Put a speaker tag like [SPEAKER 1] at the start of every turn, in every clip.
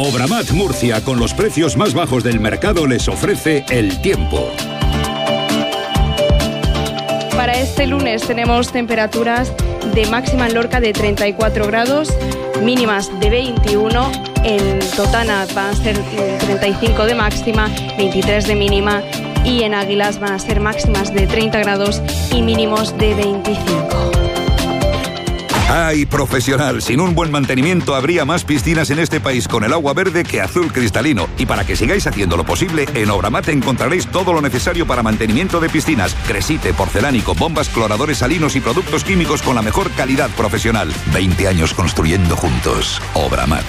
[SPEAKER 1] Obramat Murcia, con los precios más bajos del mercado, les ofrece el tiempo.
[SPEAKER 2] Para este lunes tenemos temperaturas de máxima en Lorca de 34 grados, mínimas de 21, en Totana van a ser 35 de máxima, 23 de mínima, y en Águilas van a ser máximas de 30 grados y mínimos de 25.
[SPEAKER 1] ¡Ay, profesional! Sin un buen mantenimiento habría más piscinas en este país con el agua verde que azul cristalino. Y para que sigáis haciendo lo posible, en Obramat encontraréis todo lo necesario para mantenimiento de piscinas. Cresite, porcelánico, bombas, cloradores salinos y productos químicos con la mejor calidad profesional. 20 años construyendo juntos. Obramat.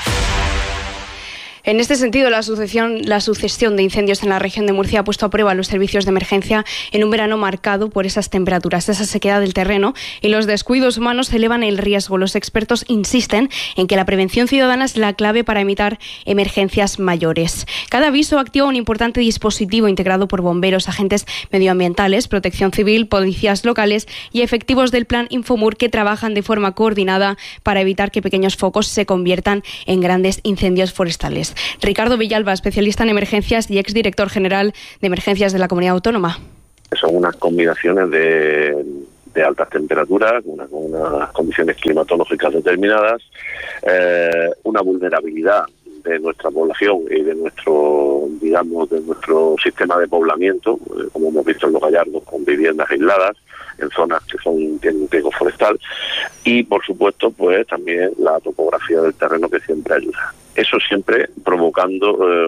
[SPEAKER 2] En este sentido, la sucesión de incendios en la región de Murcia ha puesto a prueba los servicios de emergencia en un verano marcado por esas temperaturas, esa sequedad del terreno, y los descuidos humanos elevan el riesgo. Los expertos insisten en que la prevención ciudadana es la clave para evitar emergencias mayores. Cada aviso activa un importante dispositivo integrado por bomberos, agentes medioambientales, protección civil, policías locales y efectivos del Plan Infomur, que trabajan de forma coordinada para evitar que pequeños focos se conviertan en grandes incendios forestales. Ricardo Villalba, especialista en emergencias y exdirector general de emergencias de la Comunidad Autónoma.
[SPEAKER 3] Son unas combinaciones de altas temperaturas, unas condiciones climatológicas determinadas, una vulnerabilidad de nuestra población y de nuestro nuestro sistema de poblamiento, como hemos visto en Los Gallardos, con viviendas aisladas en zonas que tienen riesgo forestal, y por supuesto pues también la topografía del terreno, que siempre ayuda. Eso siempre provocado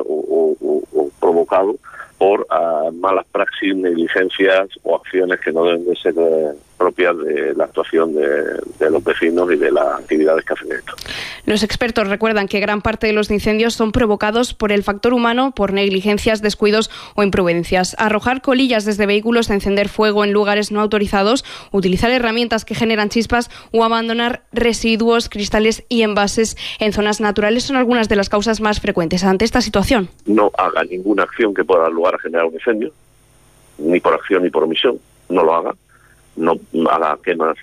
[SPEAKER 3] por malas praxis, negligencias o acciones que no deben de ser propias de la actuación de los vecinos y de las actividades que hacen esto.
[SPEAKER 2] Los expertos recuerdan que gran parte de los incendios son provocados por el factor humano, por negligencias, descuidos o imprudencias. Arrojar colillas desde vehículos, encender fuego en lugares no autorizados, utilizar herramientas que generan chispas o abandonar residuos, cristales y envases en zonas naturales son algunas de las causas más frecuentes ante esta situación.
[SPEAKER 3] No haga ninguna acción que pueda dar lugar a generar un incendio, ni por acción ni por omisión. No lo haga. No haga quemas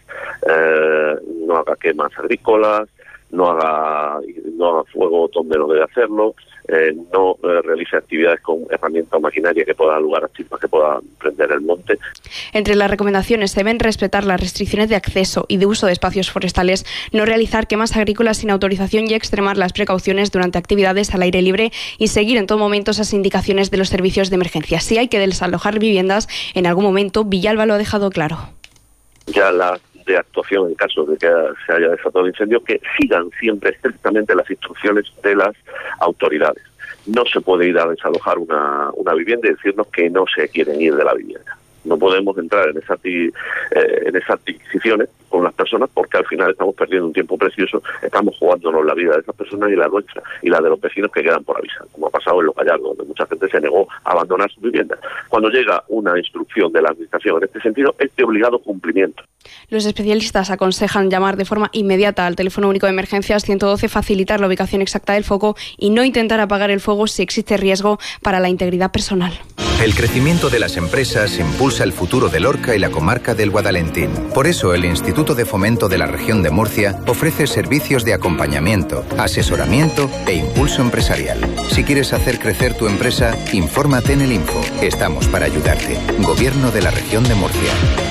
[SPEAKER 3] agrícolas, no haga fuego donde no debe hacerlo, no realice actividades con herramientas o maquinaria que pueda dar lugar a chispas que puedan prender el monte.
[SPEAKER 2] Entre las recomendaciones se deben respetar las restricciones de acceso y de uso de espacios forestales, no realizar quemas agrícolas sin autorización y extremar las precauciones durante actividades al aire libre y seguir en todo momento esas indicaciones de los servicios de emergencia. Si hay que desalojar viviendas en algún momento, Villalba lo ha dejado claro.
[SPEAKER 3] Ya la de actuación en caso de que se haya desatado el incendio, que sigan siempre estrictamente las instrucciones de las autoridades. No se puede ir a desalojar una vivienda y decirnos que no se quieren ir de la vivienda. No podemos entrar en esas adquisiciones con las personas, porque al final estamos perdiendo un tiempo precioso, estamos jugándonos la vida de esas personas y la nuestra y la de los vecinos que quedan por avisar, como ha pasado en Los Gallardos, donde mucha gente se negó a abandonar su vivienda. Cuando llega una instrucción de la administración en este sentido, es de obligado cumplimiento.
[SPEAKER 2] Los especialistas aconsejan llamar de forma inmediata al teléfono único de emergencias 112, facilitar la ubicación exacta del foco y no intentar apagar el fuego si existe riesgo para la integridad personal.
[SPEAKER 4] El crecimiento de las empresas impulsa el futuro de Lorca y la comarca del Guadalentín. Por eso, el Instituto de Fomento de la Región de Murcia ofrece servicios de acompañamiento, asesoramiento e impulso empresarial. Si quieres hacer crecer tu empresa, infórmate en el Info. Estamos para ayudarte. Gobierno de la Región de Murcia.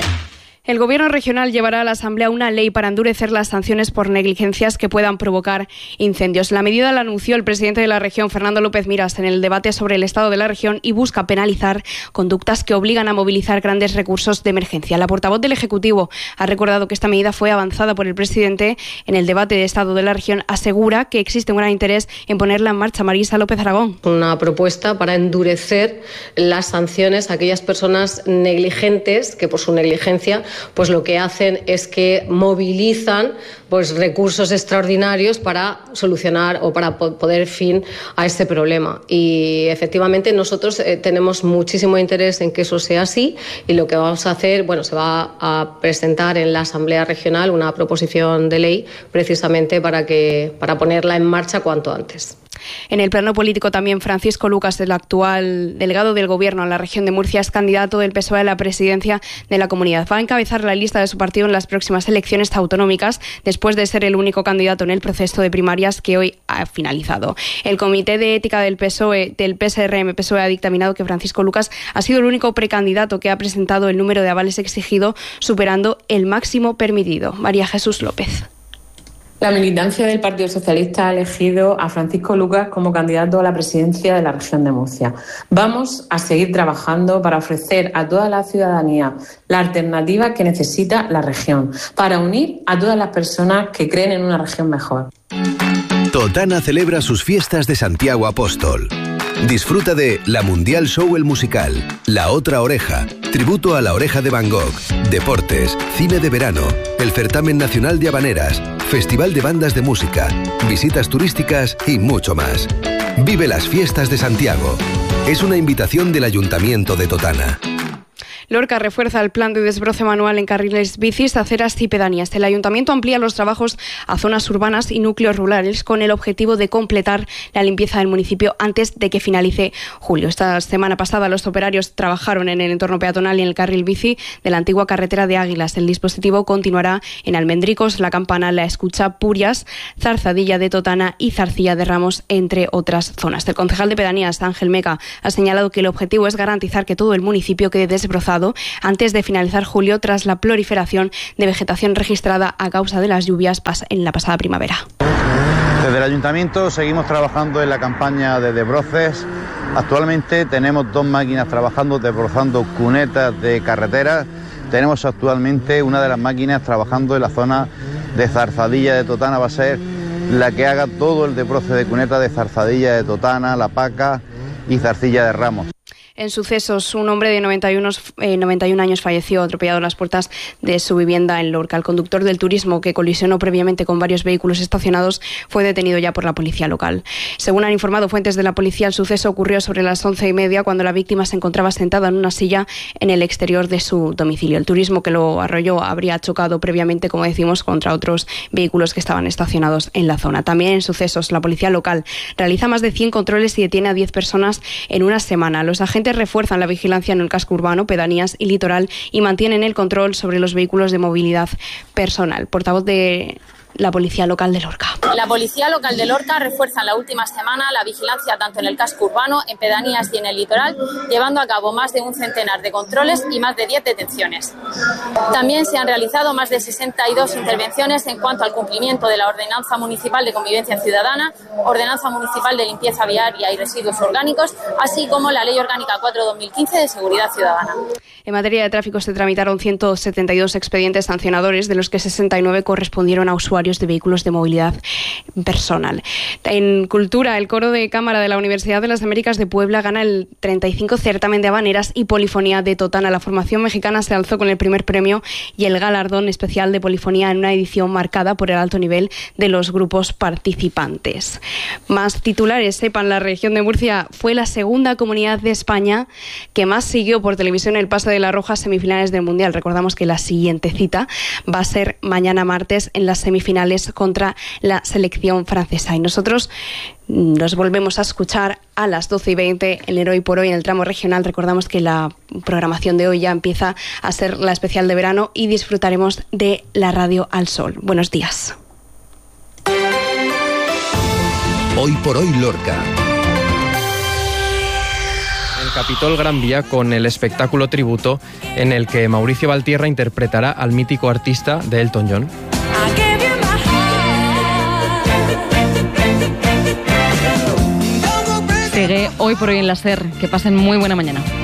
[SPEAKER 2] El Gobierno regional llevará a la Asamblea una ley para endurecer las sanciones por negligencias que puedan provocar incendios. La medida la anunció el presidente de la región, Fernando López Miras, en el debate sobre el estado de la región y busca penalizar conductas que obligan a movilizar grandes recursos de emergencia. La portavoz del Ejecutivo ha recordado que esta medida fue avanzada por el presidente en el debate de estado de la región. Asegura que existe un gran interés en ponerla en marcha. Marisa López Aragón.
[SPEAKER 5] Una propuesta para endurecer las sanciones a aquellas personas negligentes que por su negligencia pues lo que hacen es que movilizan pues recursos extraordinarios para solucionar o para poner fin a este problema. Y efectivamente nosotros tenemos muchísimo interés en que eso sea así, y lo que vamos a hacer, se va a presentar en la Asamblea Regional una proposición de ley precisamente para ponerla en marcha cuanto antes.
[SPEAKER 2] En el plano político también Francisco Lucas, el actual delegado del Gobierno en la región de Murcia, es candidato del PSOE a la presidencia de la comunidad. Va a encabezar la lista de su partido en las próximas elecciones autonómicas, después de ser el único candidato en el proceso de primarias que hoy ha finalizado. El Comité de Ética del PSOE, del PSRM-PSOE, ha dictaminado que Francisco Lucas ha sido el único precandidato que ha presentado el número de avales exigido, superando el máximo permitido. María Jesús López.
[SPEAKER 6] La militancia del Partido Socialista ha elegido a Francisco Lucas como candidato a la presidencia de la región de Murcia. Vamos a seguir trabajando para ofrecer a toda la ciudadanía la alternativa que necesita la región, para unir a todas las personas que creen en una región mejor.
[SPEAKER 7] Totana celebra sus fiestas de Santiago Apóstol. Disfruta de La Mundial Show el Musical, La Otra Oreja, tributo a La Oreja de Van Gogh, deportes, cine de verano, el Certamen Nacional de Habaneras, Festival de Bandas de Música, visitas turísticas y mucho más. Vive las fiestas de Santiago. Es una invitación del Ayuntamiento de Totana.
[SPEAKER 2] Lorca refuerza el plan de desbroce manual en carriles bicis, aceras y pedanías. El Ayuntamiento amplía los trabajos a zonas urbanas y núcleos rurales con el objetivo de completar la limpieza del municipio antes de que finalice julio. Esta semana pasada los operarios trabajaron en el entorno peatonal y en el carril bici de la antigua carretera de Águilas. El dispositivo continuará en Almendricos, La Campana, La Escucha, Purias, Zarzadilla de Totana y Zarcilla de Ramos, entre otras zonas. El concejal de pedanías, Ángel Meca, ha señalado que el objetivo es garantizar que todo el municipio quede desbrozado antes de finalizar julio, tras la proliferación de vegetación registrada a causa de las lluvias en la pasada primavera.
[SPEAKER 8] Desde el Ayuntamiento seguimos trabajando en la campaña de desbroces. Actualmente tenemos 2 máquinas trabajando, desbrozando cunetas de carreteras. Tenemos actualmente una de las máquinas trabajando en la zona de Zarzadilla de Totana. Va a ser la que haga todo el desbroce de cunetas de Zarzadilla de Totana, La Paca y Zarcilla de Ramos.
[SPEAKER 2] En sucesos, un hombre de 91 años falleció atropellado en las puertas de su vivienda en Lorca. El conductor del turismo, que colisionó previamente con varios vehículos estacionados, fue detenido ya por la policía local. Según han informado fuentes de la policía, el suceso ocurrió sobre las 11:30, cuando la víctima se encontraba sentada en una silla en el exterior de su domicilio. El turismo que lo arrolló habría chocado previamente, como decimos, contra otros vehículos que estaban estacionados en la zona. También en sucesos, la policía local realiza más de 100 controles y detiene a 10 personas en una semana. Los agentes refuerzan la vigilancia en el casco urbano, pedanías y litoral y mantienen el control sobre los vehículos de movilidad personal. Portavoz de la Policía Local de Lorca.
[SPEAKER 9] La Policía Local de Lorca refuerza en la última semana la vigilancia tanto en el casco urbano, en pedanías y en el litoral, llevando a cabo más de un centenar de controles y más de 10 detenciones. También se han realizado más de 62 intervenciones en cuanto al cumplimiento de la Ordenanza Municipal de Convivencia Ciudadana, Ordenanza Municipal de Limpieza Viaria y Residuos Orgánicos, así como la Ley Orgánica 4/2015 de Seguridad Ciudadana.
[SPEAKER 2] En materia de tráfico se tramitaron 172 expedientes sancionadores, de los que 69 correspondieron a usuarios de vehículos de movilidad personal. En cultura, el coro de cámara de la Universidad de las Américas de Puebla gana el 35 certamen de habaneras y polifonía de Totana. La formación mexicana se alzó con el primer premio y el galardón especial de polifonía en una edición marcada por el alto nivel de los grupos participantes. Más titulares, sepan, la región de Murcia fue la segunda comunidad de España que más siguió por televisión el pase de la Roja a semifinales del Mundial. Recordamos que la siguiente cita va a ser mañana martes en las semifinales contra la selección francesa. Y nosotros nos volvemos a escuchar a las 12:20 en el Hoy por Hoy en el tramo regional. Recordamos que la programación de hoy ya empieza a ser la especial de verano y disfrutaremos de la radio al sol. Buenos días.
[SPEAKER 7] Hoy por Hoy Lorca.
[SPEAKER 10] Capitol Gran Vía con el espectáculo tributo en el que Mauricio Valtierra interpretará al mítico artista de Elton John.
[SPEAKER 11] Sigue Hoy por Hoy en la SER. Que pasen muy buena mañana.